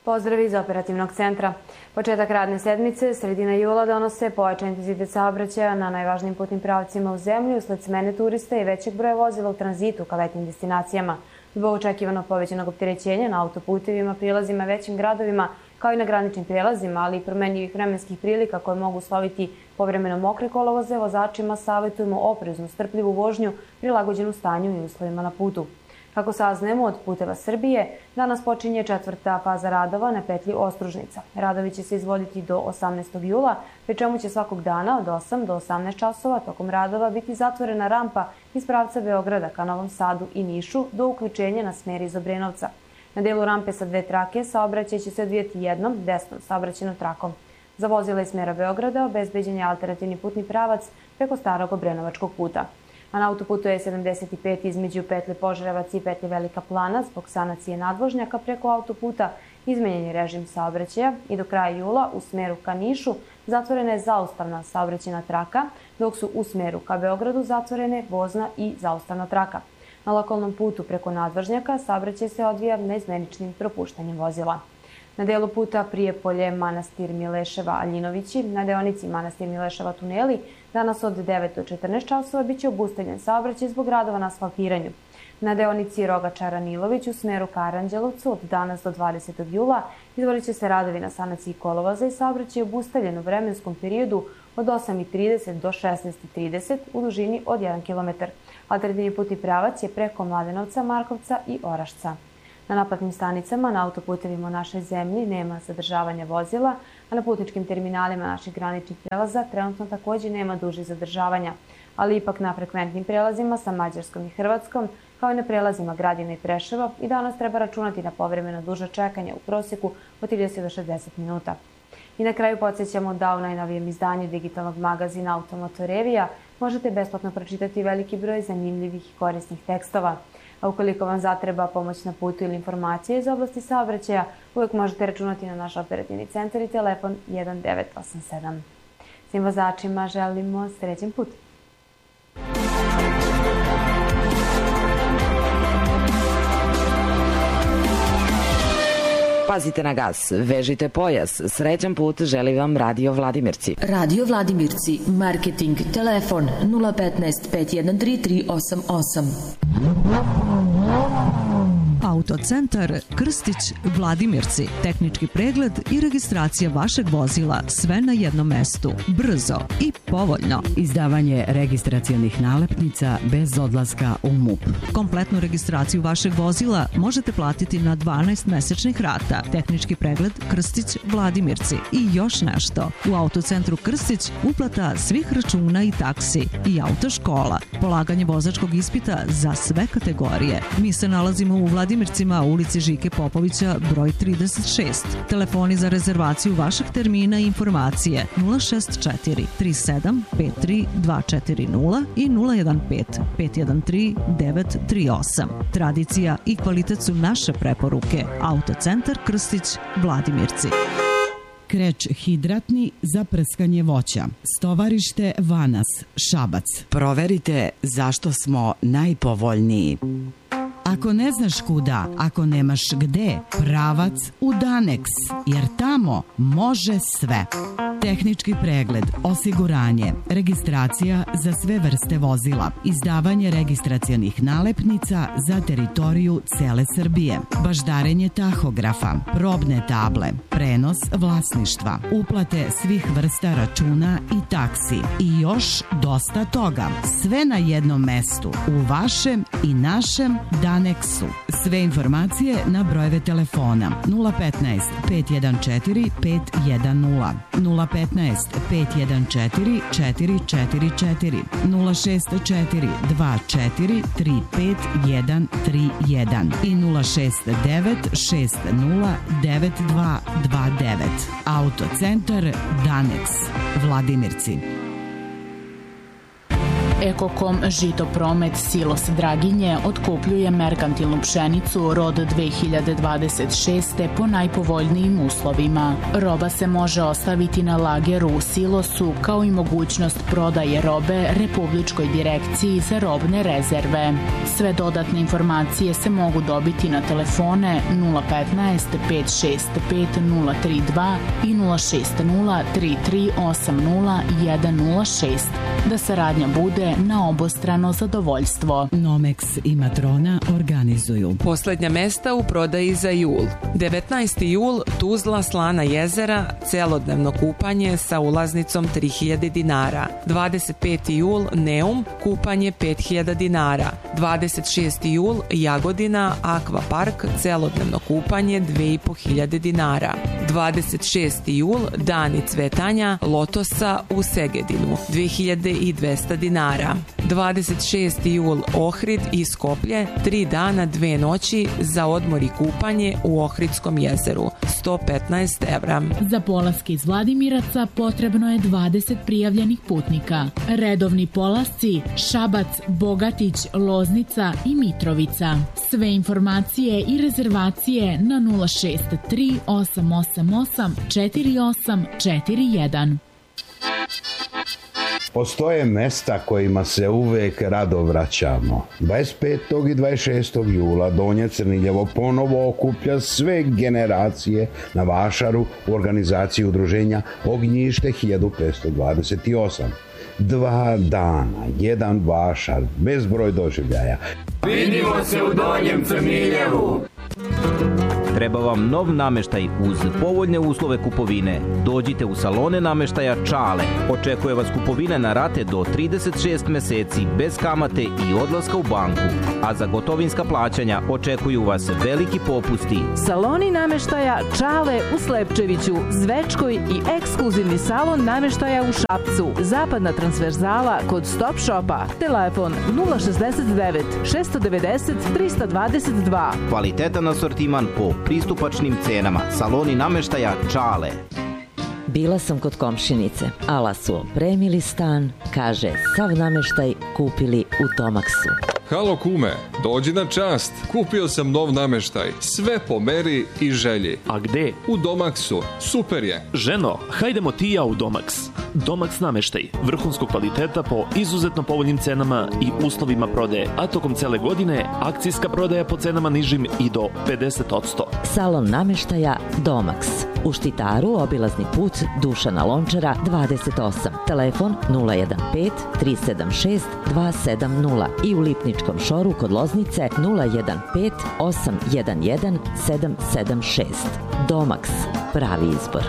Pozdrav iz operativnog centra. Početak radne sedmice, sredina jula, donose pojačan intenzitet saobraćaja na najvažnijim putnim pravcima u zemlji usled smene turista i većeg broja vozila u tranzitu ka letnjim destinacijama. Zbog očekivano povećanog opterećenja na autoputevima, prilazima većim gradovima, kao i na graničnim prijelazima, ali i promenjivih vremenskih prilika koje mogu usloviti povremeno mokre kolovoze, vozačima savjetujemo opreznu, strpljivu vožnju, prilagođenu stanju i uslovima na putu. Kako saznajemo od Puteva Srbije, danas počinje 4. faza radova na petlji Ostružnica. Radovi će se izvoditi do 18. jula, pri čemu će svakog dana od 8 do 18 časova tokom radova biti zatvorena rampa iz pravca Beograda ka Novom Sadu i Nišu do uključenja na smer iz Obrenovca. Na delu rampe sa 2 trake saobraćaj će se odvijeti jednom desnom saobraćajnom trakom. Za vozila iz smera Beograda obezbeđen je alternativni putni pravac preko starog Obrenovačkog puta. A na autoputu E75 između petlje Požarevac i petlje Velika Plana zbog sanacije nadvožnjaka preko autoputa izmenjen je režim saobraćaja i do kraja jula u smeru ka Nišu zatvorena je zaustavna saobraćajna traka, dok su u smeru ka Beogradu zatvorene vozna i zaustavna traka. Na lokalnom putu preko nadvožnjaka saobraćaj se odvija neizmeničnim propuštanjem vozila. Na delu puta Prijepolje, Manastir Mileševa, Aljinovići, na deonici Manastir Mileševa tuneli, danas od 9 do 14 časova biće obustavljen saobraćaj zbog radova na asfaltiranju. Na deonici Rogača Nilović u smeru ka Aranđelovcu od danas do 20. jula izvodit će se radovi na sanaciji kolovoza i saobraćaj obustavljen u vremenskom periodu od 8:30 do 16:30 u dužini od 1 km. Alternativni putni pravac je preko Mladenovca, Markovca i Orašca. Na naplatnim stanicama na autoputevima u našoj zemlji nema zadržavanja vozila, a na putničkim terminalima naših graničnih prelaza trenutno također nema dužih zadržavanja, ali ipak na frekventnim prelazima sa Mađarskom i Hrvatskom, kao i na prelazima Gradina i Preševa, i danas treba računati na povremeno duže čekanje u prosjeku od 30 do 60 minuta. I na kraju podsjećamo da u najnovijem izdanju digitalnog magazina Automotorevija možete besplatno pročitati veliki broj zanimljivih i korisnih tekstova. A ukoliko vam zatreba pomoć na putu ili informacije iz oblasti saobraćaja, uvek možete računati na naš operativni centar i telefon 1987. Svim vozačima želimo srećan put! Pazite na gas, vežite pojas, srećan put želi vam Radio Vladimirci. Radio Vladimirci, marketing, telefon 015 513 388. Autocentar Krstić Vladimirci. Tehnički pregled i registracija vašeg vozila, sve na jednom mestu. Brzo i povoljno. Izdavanje registracionih nalepnica bez odlaska u MUP. Kompletnu registraciju vašeg vozila možete platiti na 12 mesečnih rata. Tehnički pregled Krstić Vladimirci. I još nešto. U Autocentru Krstić uplata svih računa i taksi i autoškola. Polaganje vozačkog ispita za sve kategorije. Mi se nalazimo u Vladimircima, ulici Žike Popovića, broj 36. Telefoni za rezervaciju vašeg termina i informacije 064 37 53 240 i 015 513 938. Tradicija i kvalitet su naše preporuke. Autocentar Krstić Vladimirci. Kreč hidratni za prskanje voća. Stovarište Vanas, Šabac. Proverite zašto smo najpovoljniji. Ako ne znaš kuda, ako nemaš gde, pravac u Danex, jer tamo može sve. Tehnički pregled, osiguranje, registracija za sve vrste vozila, izdavanje registracionih nalepnica za teritoriju cele Srbije, baždarenje tahografa, probne table, prenos vlasništva, uplate svih vrsta računa i taksi i još dosta toga. Sve na jednom mestu, u vašem i našem Danexu. Sve informacije na brojeve telefona 015 514 510, 015 514 444, 064 24 35131 i 069 60 9229. Autocentar Danex, Vladimirci. Ekokom Žitopromet Silos Draginje otkupljuje merkantilnu pšenicu rod 2026. po najpovoljnijim uslovima. Roba se može ostaviti na lageru u silosu, kao i mogućnost prodaje robe Republičkoj direkciji za robne rezerve. Sve dodatne informacije se mogu dobiti na telefone 015 565 032 i 060 3380 106. Da saradnja bude na obostrano zadovoljstvo. Nomex i Matrona organizuju poslednja mesta u prodaji za jul. 19. jul Tuzla Slana jezera, celodnevno kupanje sa ulaznicom 3000 dinara. 25. jul Neum, kupanje 5000 dinara. 26. jul Jagodina Aqua Park, celodnevno kupanje 2500 dinara. 26. jul Dani cvetanja Lotosa u Segedinu, 2200 dinara. 26. jul Ohrid i Skoplje, 3 dana 2 noći za odmor i kupanje u Ohridskom jezeru, 115 evra. Za polaske iz Vladimiraca potrebno je 20 prijavljenih putnika. Redovni polasci Šabac, Bogatić, Loznica i Mitrovica. Sve informacije i rezervacije na 063 888 4841. Postoje mesta kojima se uvek rado vraćamo. 25. i 26. jula Donje Crniljevo ponovo okuplja sve generacije na vašaru u organizaciji udruženja Ognjište 1528. 2 dana, 1 vašar, bezbroj doživljaja. Vidimo se u Donjem Crniljevu! Treba vam nov nameštaj uz povoljne uslove kupovine. Dođite u salone nameštaja Čale. Očekuje vas kupovina na rate do 36 meseci bez kamate i odlaska u banku. A za gotovinska plaćanja očekuju vas veliki popusti. Saloni nameštaja Čale u Slepčeviću, Zvečkoj i ekskluzivni salon nameštaja u Šapcu. Zapadna transverzala kod Stop Shopa. Telefon 069 690 322. Kvalitetan asortiman po pristupačnim cenama. Saloni nameštaja Čale. Bila sam kod komšinice. Ala su opremili stan, kaže, sav nameštaj kupili u Tomaksu. Halo kume, dođi na čast. Kupio sam nov nameštaj. Sve po meri i želji. A gde? U Domaksu. Super je. Ženo, hajdemo ti ja u Domaks. Domaks nameštaj. Vrhunskog kvaliteta po izuzetno povoljnim cenama i uslovima prodaje. A tokom cele godine akcijska prodaja po cenama nižim i do 50%. Salon nameštaja Domaks. U Štitaru obilazni put Dušana Lončara 28. Telefon 015 376 270 i u Lipničkom šoru kod Loznice 015 811 776. Domaks, pravi izbor.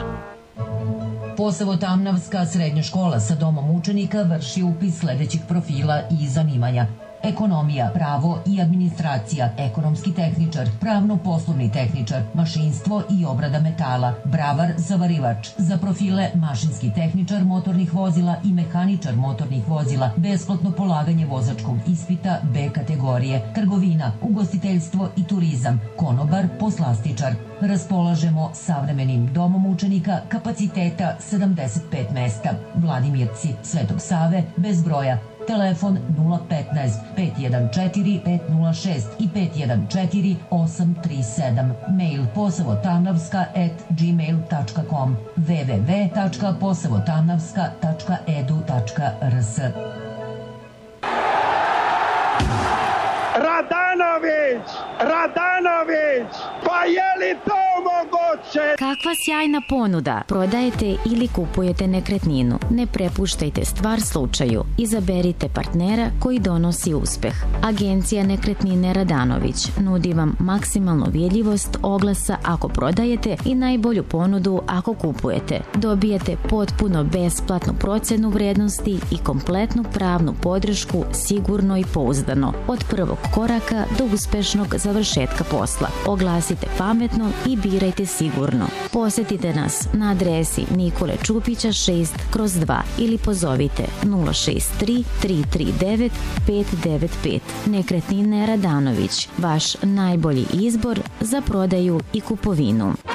Posevo-Tamnavska srednja škola sa domom učenika vrši upis sledećih profila i zanimanja: ekonomija, pravo i administracija, ekonomski tehničar, pravno-poslovni tehničar, mašinstvo i obrada metala, bravar, zavarivač. Za profile mašinski tehničar motornih vozila i mehaničar motornih vozila, besplatno polaganje vozačkog ispita B kategorije, trgovina, ugostiteljstvo i turizam, konobar, poslastičar. Raspolažemo savremenim domom učenika kapaciteta 75 mesta. Vladimirci, Svetog Save, bez broja. Telefon 015 514 506 i 514 837. Mail posevotamnavska@gmail.com, www.posevotamnavska.edu.rs. Radanović, pa je li to moguće? Kakva sjajna ponuda! Prodajete ili kupujete nekretninu. Ne prepuštajte stvar slučaju. Izaberite partnera koji donosi uspeh. Agencija Nekretnine Radanović nudi vam maksimalnu vidljivost oglasa ako prodajete i najbolju ponudu ako kupujete. Dobijete potpuno besplatnu procenu vrednosti i kompletnu pravnu podršku sigurno i pouzdano. Od prvog koraka do uspešnog završetka posla. Oglasite pametno i birajte sigurno. Posetite nas na adresi Nikole Čupića 6/2 ili pozovite 063 339 595. Nekretnine Radanović, vaš najbolji izbor za prodaju i kupovinu.